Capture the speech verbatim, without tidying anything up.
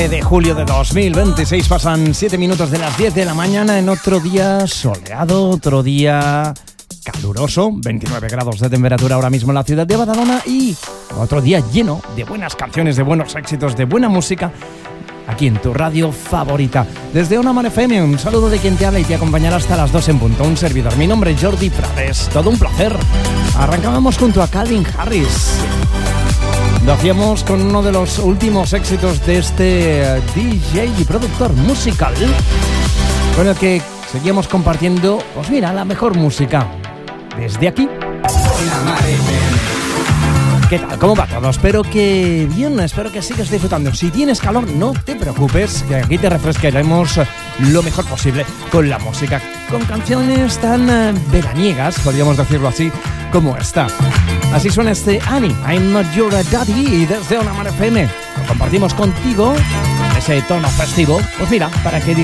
De julio de dos mil veintiséis, pasan siete minutos de las diez de la mañana en otro día soleado, otro día caluroso, veintinueve grados de temperatura ahora mismo en la ciudad de Badalona y otro día lleno de buenas canciones, de buenos éxitos, de buena música aquí en tu radio favorita. Desde Ona Mar F M, un saludo de quien te habla y te acompañará hasta las dos en punto, un servidor. Mi nombre es Jordi Prades, todo un placer. Arrancábamos junto a Calvin Harris. Lo hacíamos con uno de los últimos éxitos de este D J y productor musical, con el que seguimos compartiendo, pues mira, la mejor música desde aquí. ¿Qué tal? ¿Cómo va todo? Espero que bien, espero que sigas disfrutando. Si tienes calor, no te preocupes, que aquí te refrescaremos lo mejor posible con la música, con canciones tan uh, veraniegas, podríamos decirlo así, como esta. Así suena este Annie, I'm Not Your Daddy, y desde Ona Mar F M lo compartimos contigo, ese tono festivo. Pues mira, para que